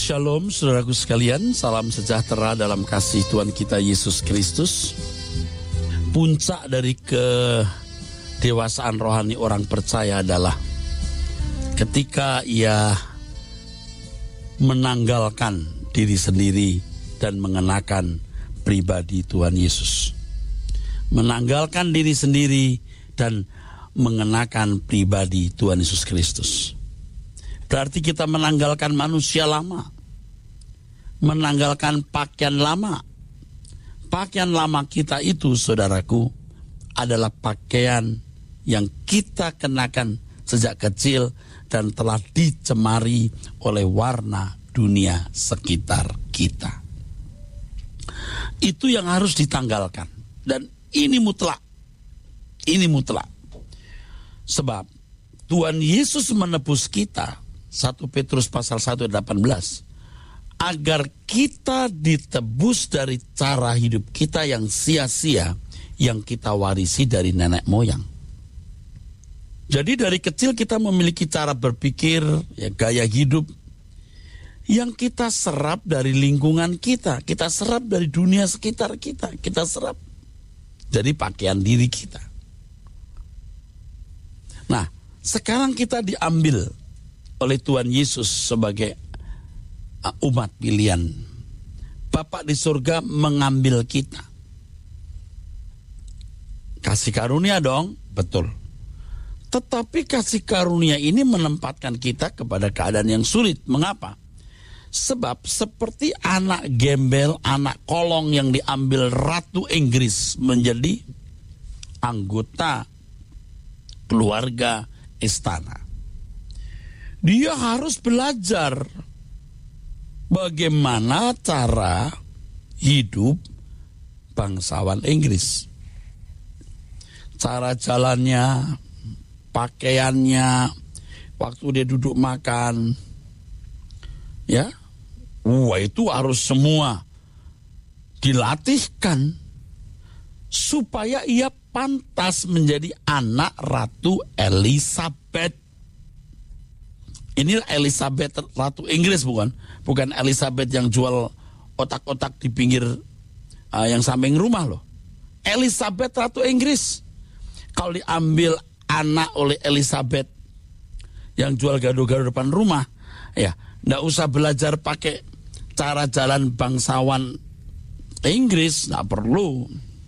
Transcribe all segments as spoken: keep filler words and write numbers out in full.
Shalom saudaraku sekalian, salam sejahtera dalam kasih Tuhan kita Yesus Kristus. Puncak dari kedewasaan rohani orang percaya adalah ketika ia menanggalkan diri sendiri dan mengenakan pribadi Tuhan Yesus. Menanggalkan diri sendiri dan mengenakan pribadi Tuhan Yesus Kristus. Berarti kita menanggalkan manusia lama, menanggalkan pakaian lama. Pakaian lama kita itu, saudaraku, adalah pakaian yang kita kenakan sejak kecil dan telah dicemari oleh warna dunia sekitar kita. Itu yang harus ditanggalkan. Dan ini mutlak. Ini mutlak. Sebab Tuhan Yesus menebus kita, satu Petrus pasal satu ayat delapan belas, agar kita ditebus dari cara hidup kita yang sia-sia yang kita warisi dari nenek moyang. Jadi dari kecil kita memiliki cara berpikir, ya, gaya hidup yang kita serap dari lingkungan kita, kita serap dari dunia sekitar kita, kita serap dari pakaian diri kita. Nah, sekarang kita diambil oleh Tuhan Yesus sebagai umat pilihan. Bapa di surga mengambil kita. Kasih karunia dong, betul. Tetapi kasih karunia ini menempatkan kita kepada keadaan yang sulit. Mengapa? Sebab seperti anak gembel, anak kolong yang diambil Ratu Inggris menjadi anggota keluarga istana. Dia harus belajar bagaimana cara hidup bangsawan Inggris. Cara jalannya, pakaiannya, waktu dia duduk makan. Ya, wah itu harus semua dilatihkan supaya ia pantas menjadi anak Ratu Elizabeth. Ini Elizabeth Ratu Inggris, bukan bukan Elizabeth yang jual otak-otak di pinggir uh, yang samping rumah loh. Elizabeth Ratu Inggris. Kalau diambil anak oleh Elizabeth yang jual gado-gado depan rumah, ya nggak usah belajar pakai cara jalan bangsawan Inggris, nggak perlu.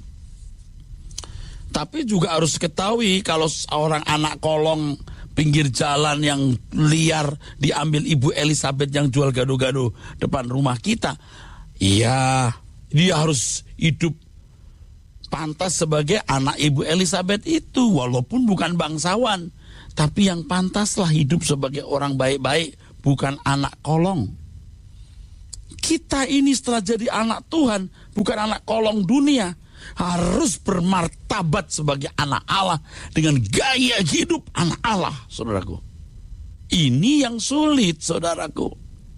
Tapi juga harus ketahui kalau seorang anak kolong pinggir jalan yang liar diambil Ibu Elizabeth yang jual gado-gado depan rumah kita, iya, dia harus hidup pantas sebagai anak Ibu Elizabeth itu, walaupun bukan bangsawan, tapi yang pantaslah hidup sebagai orang baik-baik, bukan anak kolong. Kita ini setelah jadi anak Tuhan, bukan anak kolong dunia, harus bermartabat sebagai anak Allah dengan gaya hidup anak Allah, saudaraku. Ini yang sulit, saudaraku.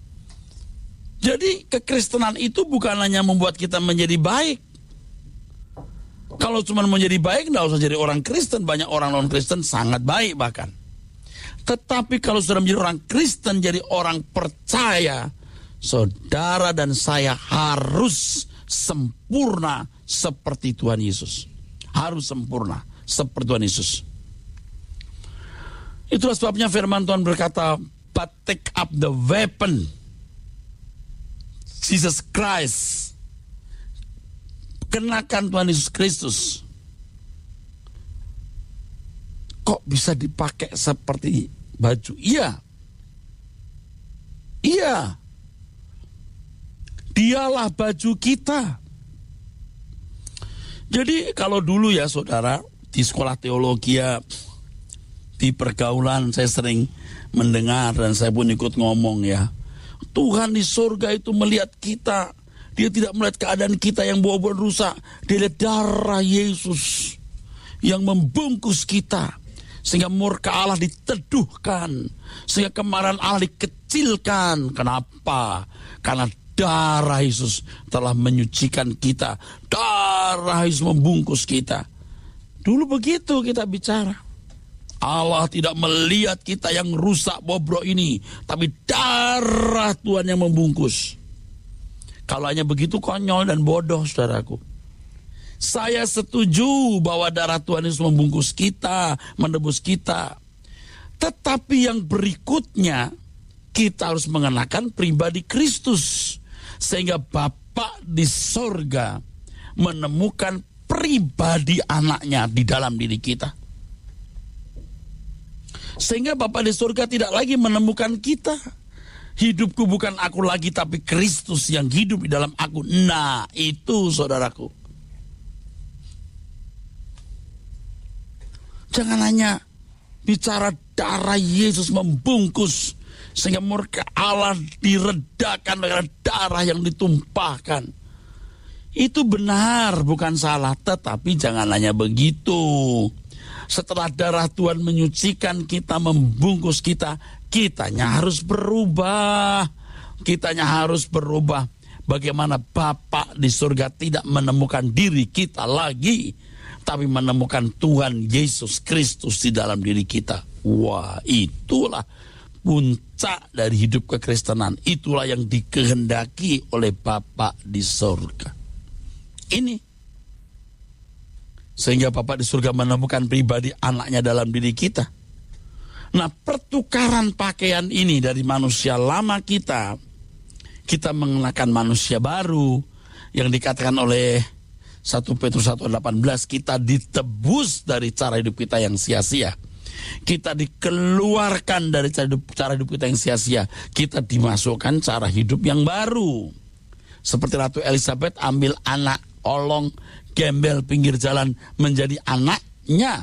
Jadi kekristenan itu bukan hanya membuat kita menjadi baik. Kalau cuma menjadi baik, tidak usah jadi orang Kristen. Banyak orang non-Kristen sangat baik bahkan. Tetapi kalau sudah menjadi orang Kristen, jadi orang percaya, saudara dan saya harus sempurna seperti Tuhan Yesus. Harus sempurna seperti Tuhan Yesus. Itulah sebabnya firman Tuhan berkata, but take up the weapon, Jesus Christ. Kenakan Tuhan Yesus Kristus. Kok bisa dipakai seperti baju? Iya. Iya. Dialah baju kita. Jadi kalau dulu ya saudara, di sekolah teologi ya, di pergaulan saya sering mendengar dan saya pun ikut ngomong ya, Tuhan di surga itu melihat kita, dia tidak melihat keadaan kita yang bawa-bawa rusak, dia lihat darah Yesus yang membungkus kita, sehingga murka Allah diteduhkan, sehingga kemarahan Allah dikecilkan. Kenapa? Karena darah Yesus telah menyucikan kita. Darah Yesus membungkus kita. Dulu begitu kita bicara. Allah tidak melihat kita yang rusak bobrok ini, tapi darah Tuhan yang membungkus. Kalau hanya begitu konyol dan bodoh, saudaraku. Saya setuju bahwa darah Tuhan Yesus membungkus kita, menebus kita. Tetapi yang berikutnya, kita harus mengenakan pribadi Kristus. Sehingga Bapa di sorga menemukan pribadi anaknya di dalam diri kita. Sehingga Bapa di surga tidak lagi menemukan kita. Hidupku bukan aku lagi, tapi Kristus yang hidup di dalam aku. Nah, itu saudaraku. Jangan hanya bicara darah Yesus membungkus, sehingga murka Allah diredakan oleh darah yang ditumpahkan. Itu benar, bukan salah. Tetapi jangan hanya begitu. Setelah darah Tuhan menyucikan kita, membungkus kita, kitanya harus berubah. Kitanya harus berubah. Bagaimana Bapa di surga tidak menemukan diri kita lagi, tapi menemukan Tuhan Yesus Kristus di dalam diri kita. Wah, itulah puncak dari hidup kekristenan. Itulah yang dikehendaki oleh Bapa di surga. Ini. Sehingga Bapa di surga menemukan pribadi anaknya dalam diri kita. Nah, pertukaran pakaian ini dari manusia lama kita, kita mengenakan manusia baru, yang dikatakan oleh satu Petrus satu ayat delapan belas, kita ditebus dari cara hidup kita yang sia-sia. Kita dikeluarkan dari cara hidup, cara hidup kita yang sia-sia. Kita dimasukkan cara hidup yang baru. Seperti Ratu Elizabeth ambil anak olong gembel pinggir jalan menjadi anaknya.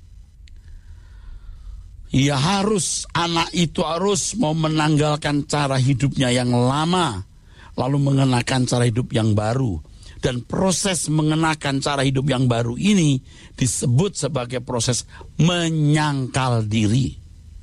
Ya harus, anak itu harus mau menanggalkan cara hidupnya yang lama, lalu mengenakan cara hidup yang baru. Dan proses mengenakan cara hidup yang baru ini disebut sebagai proses menyangkal diri.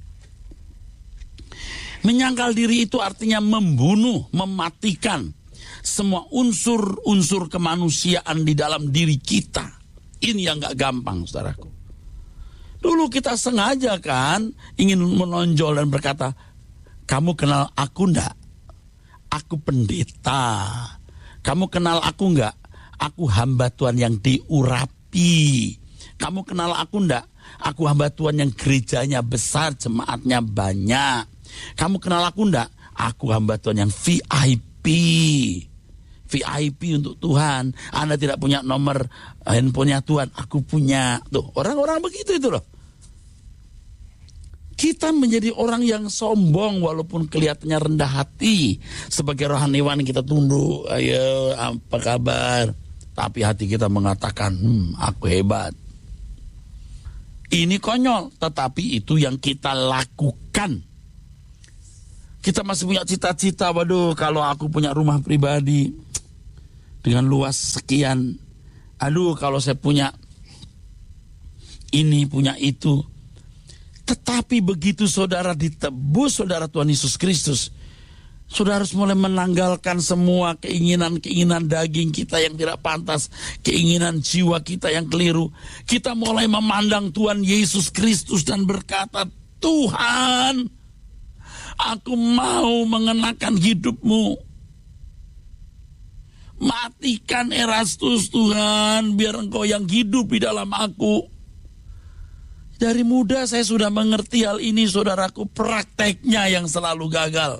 Menyangkal diri itu artinya membunuh, mematikan semua unsur-unsur kemanusiaan di dalam diri kita. Ini yang gak gampang, saudaraku. Dulu kita sengaja kan ingin menonjol dan berkata, kamu kenal aku enggak? Aku pendeta. Kamu kenal aku enggak? Aku hamba Tuhan yang diurapi. Kamu kenal aku enggak? Aku hamba Tuhan yang gerejanya besar, jemaatnya banyak. Kamu kenal aku enggak? Aku hamba Tuhan yang V I P. V I P untuk Tuhan. Anda tidak punya nomor handphonenya Tuhan, aku punya. Tuh, orang-orang begitu itu loh. Kita menjadi orang yang sombong walaupun kelihatannya rendah hati. Sebagai rohaniwan kita tunduk, ayo apa kabar? Tapi hati kita mengatakan, hmm, aku hebat. Ini konyol, tetapi itu yang kita lakukan. Kita masih punya cita-cita, waduh kalau aku punya rumah pribadi dengan luas sekian, aduh kalau saya punya ini, punya itu. Tetapi begitu saudara ditebus, saudara Tuhan Yesus Kristus, saudara harus mulai menanggalkan semua keinginan-keinginan daging kita yang tidak pantas, keinginan jiwa kita yang keliru. Kita mulai memandang Tuhan Yesus Kristus dan berkata, Tuhan, aku mau mengenakan hidupmu. Matikan Erastus Tuhan, biar engkau yang hidup di dalam aku. Dari muda saya sudah mengerti hal ini, saudaraku. Prakteknya yang selalu gagal.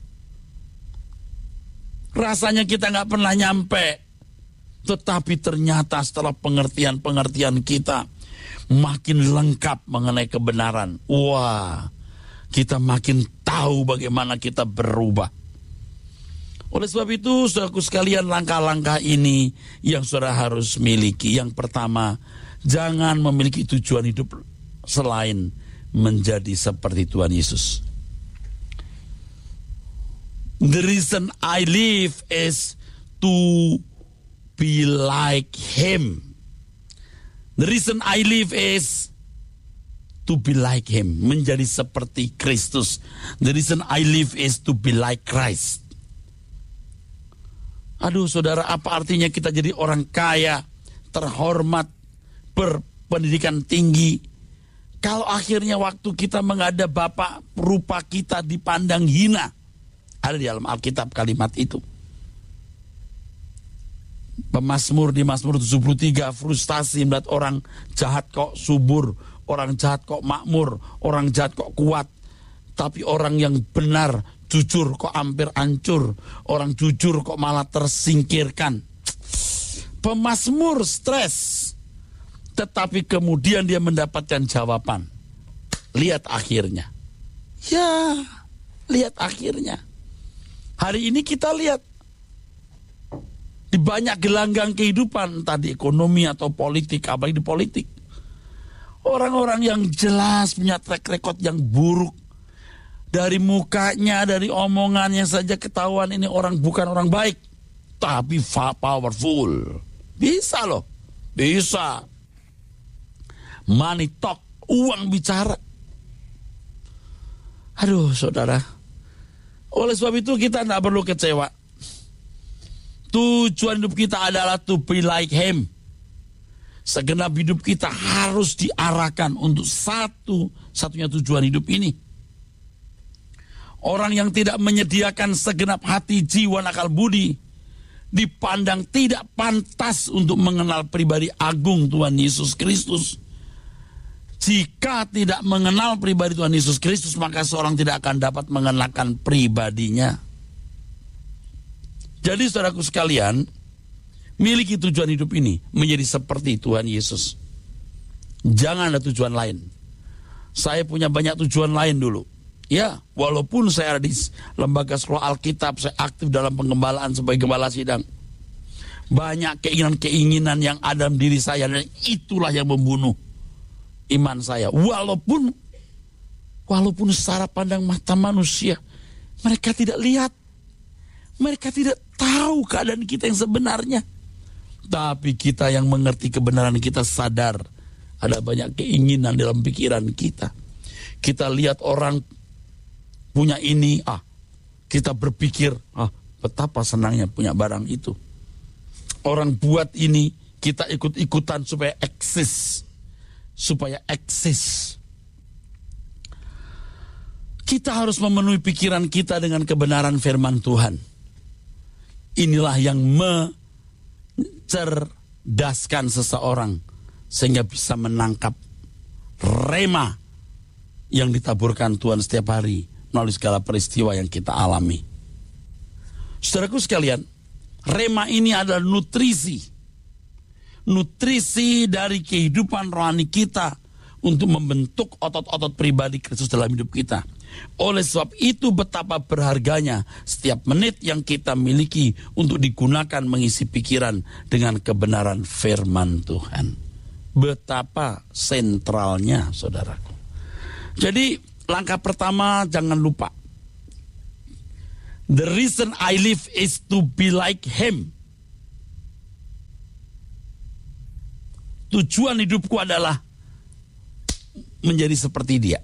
Rasanya kita gak pernah nyampe. Tetapi ternyata setelah pengertian-pengertian kita makin lengkap mengenai kebenaran. Wah, kita makin tahu bagaimana kita berubah. Oleh sebab itu, saudaraku sekalian, langkah-langkah ini yang saudara harus miliki. Yang pertama, jangan memiliki tujuan hidup selain menjadi seperti Tuhan Yesus. The reason I live is to be like Him. The reason I live is to be like Him, menjadi seperti Kristus. The reason I live is to be like Christ. Aduh saudara, apa artinya kita jadi orang kaya, terhormat, berpendidikan tinggi, Kalau akhirnya waktu kita menghadap Bapa, rupa kita dipandang hina. Ada di dalam Alkitab kalimat itu. Pemazmur di Mazmur tujuh puluh tiga frustasi melihat orang jahat kok subur, orang jahat kok makmur, orang jahat kok kuat. Tapi orang yang benar, jujur kok hampir hancur, orang jujur kok malah tersingkirkan. Pemazmur stres. Tetapi kemudian dia mendapatkan jawaban. Lihat akhirnya. Ya, lihat akhirnya. Hari ini kita lihat. Di banyak gelanggang kehidupan, entah di ekonomi atau politik, apalagi di politik. Orang-orang yang jelas punya track record yang buruk. Dari mukanya, dari omongannya saja ketahuan ini orang bukan orang baik. Tapi powerful. Bisa loh, bisa. Money talk, uang bicara. Aduh saudara, oleh sebab itu kita tidak perlu kecewa. Tujuan hidup kita adalah to be like him. Segenap hidup kita harus diarahkan untuk satu-satunya tujuan hidup ini. Orang yang tidak menyediakan segenap hati, jiwa, akal budi dipandang tidak pantas untuk mengenal pribadi agung Tuhan Yesus Kristus. Jika tidak mengenal pribadi Tuhan Yesus Kristus, maka seorang tidak akan dapat mengenakan pribadinya. Jadi saudaraku sekalian, miliki tujuan hidup ini menjadi seperti Tuhan Yesus. Jangan ada tujuan lain. Saya punya banyak tujuan lain dulu. Ya, walaupun saya ada di lembaga sekolah Alkitab, saya aktif dalam pengembalaan sebagai gembala sidang. Banyak keinginan-keinginan yang ada dalam diri saya, dan itulah yang membunuh iman saya. Walaupun walaupun secara pandang mata manusia mereka tidak lihat, mereka tidak tahu keadaan kita yang sebenarnya. Tapi kita yang mengerti kebenaran, kita sadar ada banyak keinginan dalam pikiran kita. Kita lihat orang punya ini, ah kita berpikir, ah betapa senangnya punya barang itu. Orang buat ini, kita ikut-ikutan supaya eksis. Supaya eksis. Kita harus memenuhi pikiran kita dengan kebenaran firman Tuhan. Inilah yang mencerdaskan seseorang sehingga bisa menangkap rema yang ditaburkan Tuhan setiap hari melalui segala peristiwa yang kita alami. Saudaraku sekalian, rema ini adalah nutrisi. Nutrisi dari kehidupan rohani kita untuk membentuk otot-otot pribadi Kristus dalam hidup kita. Oleh sebab itu betapa berharganya setiap menit yang kita miliki untuk digunakan mengisi pikiran dengan kebenaran firman Tuhan. Betapa sentralnya saudaraku. Jadi langkah pertama, jangan lupa. The reason I live is to be like him. Tujuan hidupku adalah menjadi seperti dia.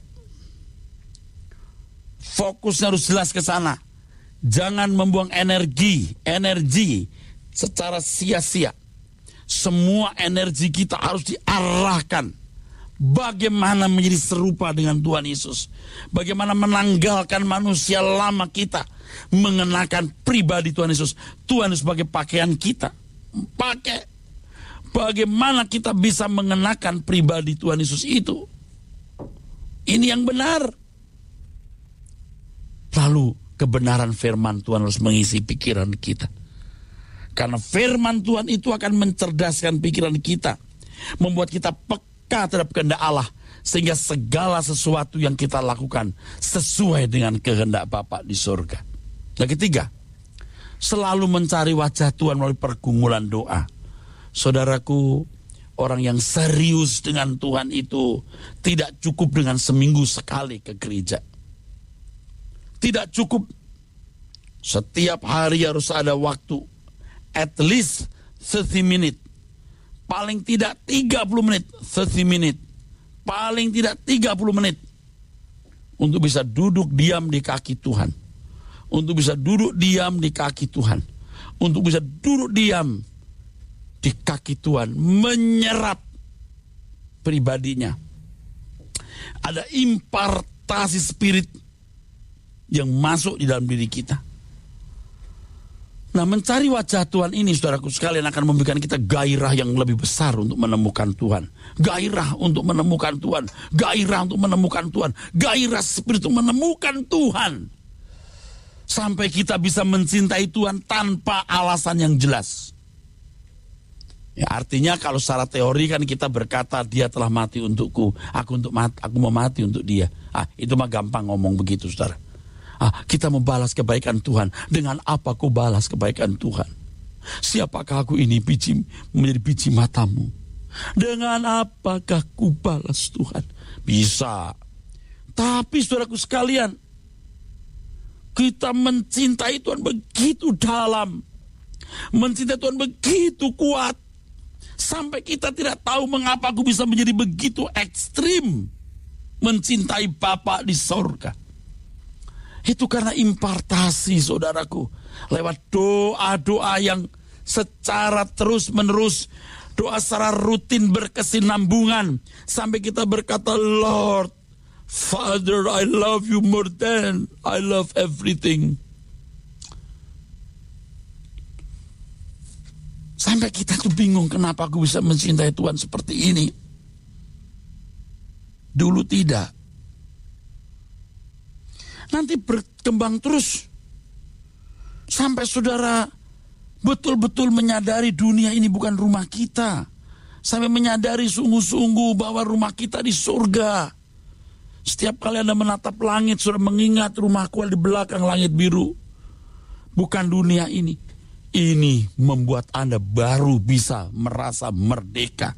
Fokusnya harus jelas ke sana. Jangan membuang energi, energi secara sia-sia. Semua energi kita harus diarahkan. Bagaimana menjadi serupa dengan Tuhan Yesus. Bagaimana menanggalkan manusia lama kita. Mengenakan pribadi Tuhan Yesus. Tuhan Yesus sebagai pakaian kita. Pakai. Bagaimana kita bisa mengenakan pribadi Tuhan Yesus itu. Ini yang benar. Lalu kebenaran firman Tuhan harus mengisi pikiran kita. Karena firman Tuhan itu akan mencerdaskan pikiran kita. Membuat kita peka terhadap kehendak Allah. Sehingga segala sesuatu yang kita lakukan sesuai dengan kehendak Bapa di surga. Yang ketiga, selalu mencari wajah Tuhan melalui pergumulan doa. Saudaraku, orang yang serius dengan Tuhan itu tidak cukup dengan seminggu sekali ke gereja. Tidak cukup. Setiap hari harus ada waktu. At least tiga puluh menit. Paling tidak tiga puluh menit. tiga puluh menit. Paling tidak tiga puluh menit. Untuk bisa duduk diam di kaki Tuhan. Untuk bisa duduk diam di kaki Tuhan. Untuk bisa duduk diam di kaki Tuhan, menyerap pribadinya. Ada impartasi spirit yang masuk di dalam diri kita. Nah, mencari wajah Tuhan ini, saudaraku sekalian, akan memberikan kita gairah yang lebih besar untuk menemukan Tuhan. Gairah untuk menemukan Tuhan. Gairah untuk menemukan Tuhan. Gairah spirit untuk menemukan Tuhan. Sampai kita bisa mencintai Tuhan tanpa alasan yang jelas. Ya, artinya kalau secara teori kan kita berkata dia telah mati untukku, aku untuk mati, aku mau mati untuk dia. Ah, itu mah gampang ngomong begitu, saudara. Ah, kita membalas kebaikan Tuhan. Dengan apa ku balas kebaikan Tuhan? Siapakah aku ini biji, menjadi biji matamu? Dengan apakah ku balas Tuhan? Bisa. Tapi saudaraku sekalian, kita mencintai Tuhan begitu dalam. Mencintai Tuhan begitu kuat. Sampai kita tidak tahu mengapa aku bisa menjadi begitu ekstrim mencintai Bapa di sorga. Itu karena impartasi, saudaraku. Lewat doa-doa yang secara terus-menerus, doa secara rutin berkesinambungan. Sampai kita berkata, Lord, Father, I love you more than I love everything. Sampai kita tuh bingung kenapa aku bisa mencintai Tuhan seperti ini. Dulu tidak. Nanti berkembang terus. Sampai saudara betul-betul menyadari dunia ini bukan rumah kita. Sampai menyadari sungguh-sungguh bahwa rumah kita di surga. Setiap kali Anda menatap langit, saudara mengingat rumahku di belakang langit biru. Bukan dunia ini. Ini membuat Anda baru bisa merasa merdeka.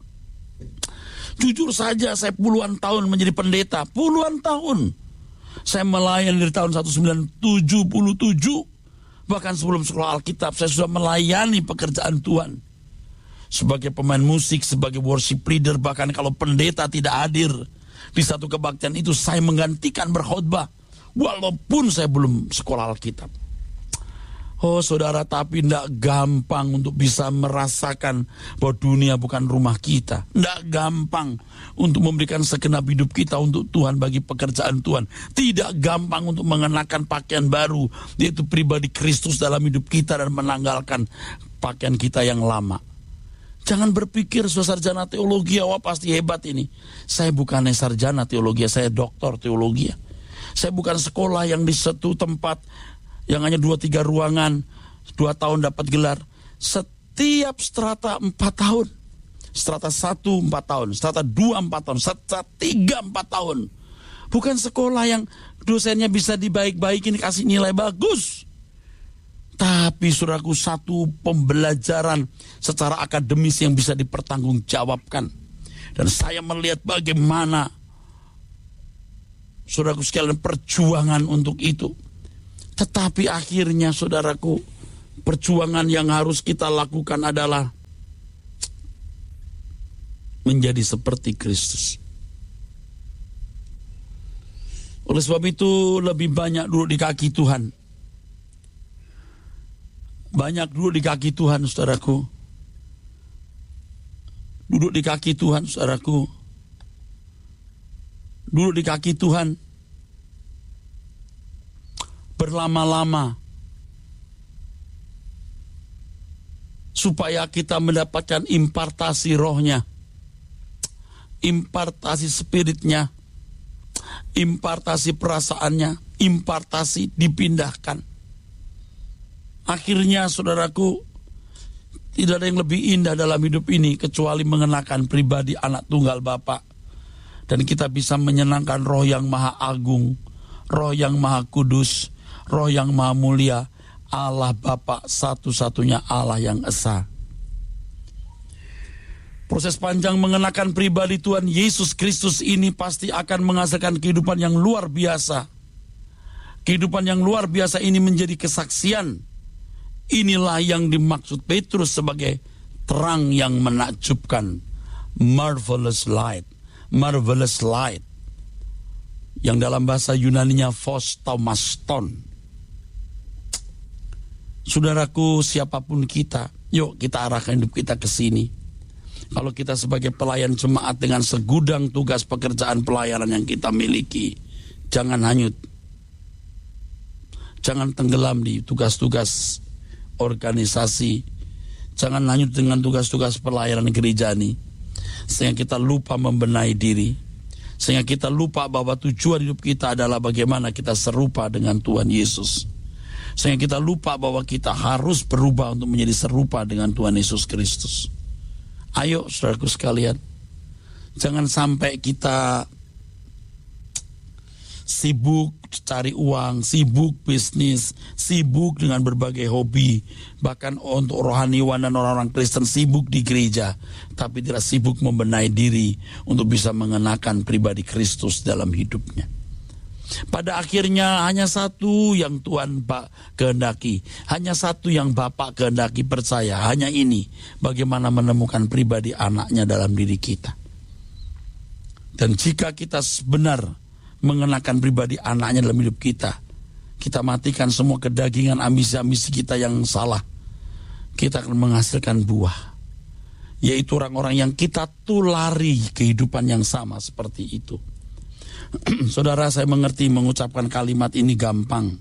Jujur saja, saya puluhan tahun menjadi pendeta. Puluhan tahun. Saya melayani dari tahun seribu sembilan ratus tujuh puluh tujuh. Bahkan sebelum sekolah Alkitab, saya sudah melayani pekerjaan Tuhan. Sebagai pemain musik, sebagai worship leader, bahkan kalau pendeta tidak hadir di satu kebaktian itu, saya menggantikan berkhotbah. Walaupun saya belum sekolah Alkitab. Oh saudara, tapi tidak gampang untuk bisa merasakan bahwa dunia bukan rumah kita. Tidak gampang untuk memberikan segenap hidup kita untuk Tuhan bagi pekerjaan Tuhan. Tidak gampang untuk mengenakan pakaian baru, yaitu pribadi Kristus dalam hidup kita dan menanggalkan pakaian kita yang lama. Jangan berpikir sarjana teologi, wah pasti hebat ini. Saya bukan sarjana teologi, saya doktor teologi. Saya bukan sekolah yang di satu tempat yang hanya dua tiga ruangan, dua tahun dapat gelar. Setiap strata empat tahun. Strata satu empat tahun, strata dua empat tahun, strata tiga empat tahun. Bukan sekolah yang dosennya bisa dibaik-baikin, kasih nilai bagus. Tapi saudaraku, satu pembelajaran secara akademis yang bisa dipertanggungjawabkan. Dan saya melihat bagaimana saudaraku sekalian perjuangan untuk itu. Tetapi akhirnya saudaraku, perjuangan yang harus kita lakukan adalah menjadi seperti Kristus. Oleh sebab itu lebih banyak duduk di kaki Tuhan. Banyak duduk di kaki Tuhan, saudaraku. Duduk di kaki Tuhan, saudaraku. Duduk di kaki Tuhan. Berlama-lama. Supaya kita mendapatkan impartasi rohnya. Impartasi spiritnya. Impartasi perasaannya. Impartasi dipindahkan. Akhirnya saudaraku, tidak ada yang lebih indah dalam hidup ini kecuali mengenakan pribadi anak tunggal Bapa. Dan kita bisa menyenangkan roh yang maha agung, roh yang maha kudus, roh yang maha mulia, Allah Bapa satu-satunya Allah yang esa. Proses panjang mengenakan pribadi Tuhan Yesus Kristus ini pasti akan menghasilkan kehidupan yang luar biasa. Kehidupan yang luar biasa ini menjadi kesaksian. Inilah yang dimaksud Petrus sebagai terang yang menakjubkan. Marvelous light. Marvelous light. Yang dalam bahasa Yunaninya phos taumaston. Saudaraku, siapapun kita, yuk kita arahkan hidup kita ke sini. Kalau kita sebagai pelayan jemaat dengan segudang tugas pekerjaan pelayanan yang kita miliki, jangan hanyut. Jangan tenggelam di tugas-tugas organisasi. Jangan hanyut dengan tugas-tugas pelayanan gereja ini. Sehingga kita lupa membenahi diri. Sehingga kita lupa bahwa tujuan hidup kita adalah bagaimana kita serupa dengan Tuhan Yesus. Sehingga kita lupa bahwa kita harus berubah untuk menjadi serupa dengan Tuhan Yesus Kristus. Ayo saudaraku sekalian, jangan sampai kita sibuk cari uang, sibuk bisnis, sibuk dengan berbagai hobi. Bahkan untuk rohaniwan dan orang-orang Kristen sibuk di gereja, tapi tidak sibuk membenahi diri untuk bisa mengenakan pribadi Kristus dalam hidupnya. Pada akhirnya hanya satu yang Tuhan kehendaki, hanya satu yang Bapak kehendaki, percaya, hanya ini, bagaimana menemukan pribadi anaknya dalam diri kita. Dan jika kita benar mengenakan pribadi anaknya dalam hidup kita, kita matikan semua kedagingan ambisi-ambisi kita yang salah, kita akan menghasilkan buah, yaitu orang-orang yang kita tulari kehidupan yang sama seperti itu. Saudara, saya mengerti mengucapkan kalimat ini gampang,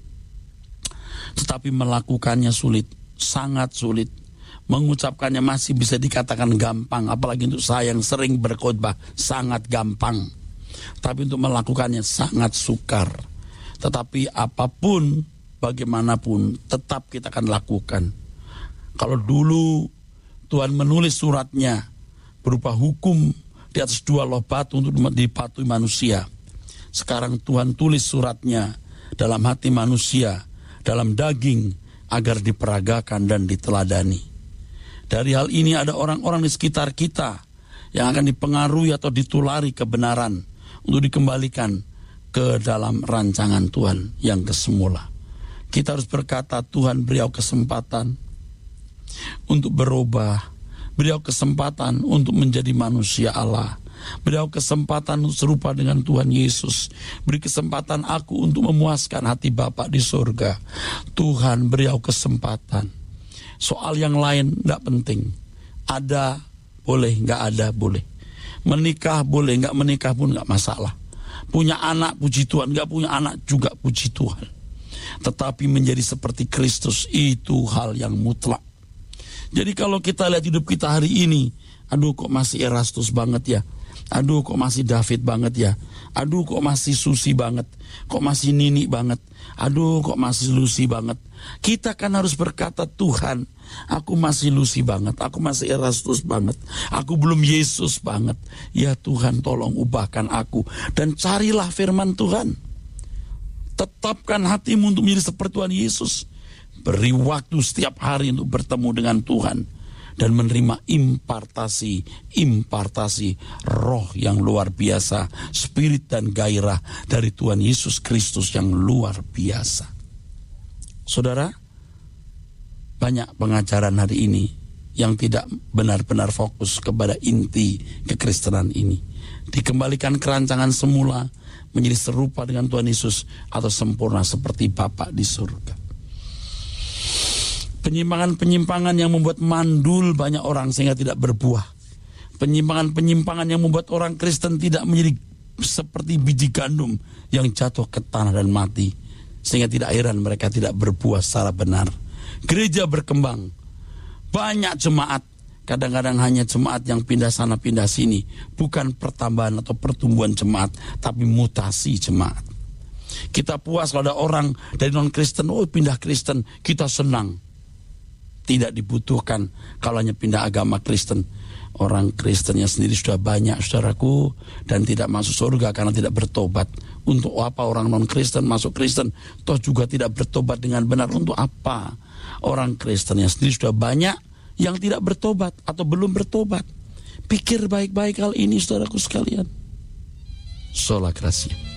tetapi melakukannya sulit, sangat sulit. Mengucapkannya masih bisa dikatakan gampang, apalagi untuk saya yang sering berkhotbah, sangat gampang. Tapi untuk melakukannya sangat sukar. Tetapi apapun, bagaimanapun, tetap kita akan lakukan. Kalau dulu Tuhan menulis suratnya berupa hukum di atas dua loh batu untuk dipatuhi manusia, sekarang Tuhan tulis suratnya dalam hati manusia, dalam daging, agar diperagakan dan diteladani. Dari hal ini ada orang-orang di sekitar kita yang akan dipengaruhi atau ditulari kebenaran untuk dikembalikan ke dalam rancangan Tuhan yang kesemula. Kita harus berkata, Tuhan beri aku kesempatan untuk berubah, beri aku kesempatan untuk menjadi manusia Allah, beri aku kesempatan untuk serupa dengan Tuhan Yesus, beri kesempatan aku untuk memuaskan hati Bapa di surga. Tuhan beri aku kesempatan. Soal yang lain tidak penting, ada boleh, nggak ada boleh, menikah boleh, nggak menikah pun nggak masalah, punya anak puji Tuhan, nggak punya anak juga puji Tuhan. Tetapi menjadi seperti Kristus itu hal yang mutlak. Jadi kalau kita lihat hidup kita hari ini, aduh kok masih Erastus banget ya, aduh kok masih David banget ya, aduh kok masih Susi banget, kok masih Nini banget, aduh kok masih Lucy banget. Kita kan harus berkata, Tuhan, aku masih Lucy banget, aku masih Erastus banget, aku belum Yesus banget. Ya Tuhan, tolong ubahkan aku. Dan carilah firman Tuhan. Tetapkan hatimu untuk menjadi seperti Tuhan Yesus. Beri waktu setiap hari untuk bertemu dengan Tuhan dan menerima impartasi, impartasi roh yang luar biasa, spirit dan gairah dari Tuhan Yesus Kristus yang luar biasa. Saudara, banyak pengajaran hari ini yang tidak benar-benar fokus kepada inti kekristenan ini. Dikembalikan ke rancangan semula, menjadi serupa dengan Tuhan Yesus atau sempurna seperti Bapa di surga. Penyimpangan-penyimpangan yang membuat mandul banyak orang sehingga tidak berbuah. Penyimpangan-penyimpangan yang membuat orang Kristen tidak menjadi seperti biji gandum yang jatuh ke tanah dan mati, sehingga tidak heran mereka tidak berbuah secara benar. Gereja berkembang, banyak jemaat, kadang-kadang hanya jemaat yang pindah sana pindah sini, bukan pertambahan atau pertumbuhan jemaat, tapi mutasi jemaat. Kita puas kalau ada orang dari non-Kristen, oh pindah Kristen, kita senang. Tidak dibutuhkan kalau hanya pindah agama Kristen. Orang Kristennya sendiri sudah banyak, saudaraku, dan tidak masuk surga karena tidak bertobat. Untuk apa orang non-Kristen masuk Kristen, toh juga tidak bertobat dengan benar? Untuk apa? Orang Kristennya sendiri sudah banyak yang tidak bertobat atau belum bertobat. Pikir baik-baik hal ini, saudaraku sekalian. Sola Gracia.